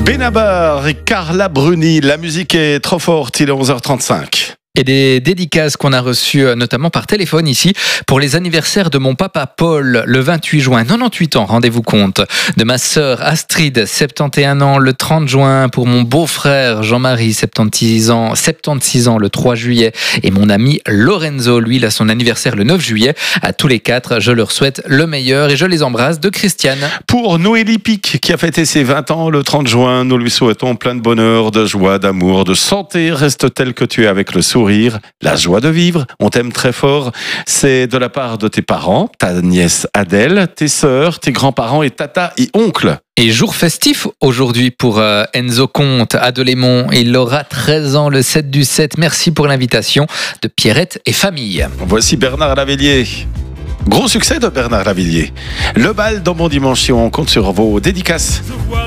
Benabar et Carla Bruni, la musique est trop forte, il est 11h35. Et des dédicaces qu'on a reçues notamment par téléphone ici pour les anniversaires de mon papa Paul le 28 juin, 98 ans, rendez-vous compte, de ma sœur Astrid, 71 ans le 30 juin, pour mon beau-frère Jean-Marie, 76 ans le 3 juillet, et mon ami Lorenzo, lui, il a son anniversaire le 9 juillet. À tous les quatre, je leur souhaite le meilleur et je les embrasse, de Christiane. Pour Noélie Pic, qui a fêté ses 20 ans le 30 juin, nous lui souhaitons plein de bonheur, de joie, d'amour, de santé. Reste tel que tu es avec le sourire, la joie de vivre. On t'aime très fort. C'est de la part de tes parents, ta nièce Adèle, tes sœurs, tes grands-parents et tata et oncle. Et jour festif aujourd'hui pour Enzo Comte à Delémont. Il aura 13 ans le 7 du 7. Merci pour l'invitation de Pierrette et famille. Voici Bernard Lavillier. Gros succès de Bernard Lavillier. Le bal dans Bon Dimanche, on compte sur vos dédicaces.